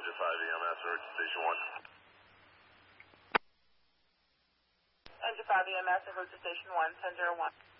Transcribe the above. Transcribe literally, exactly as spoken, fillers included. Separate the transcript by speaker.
Speaker 1: Engine five E M S, alert to Station one.
Speaker 2: Engine five E M S, alert to Station one, ten zero one.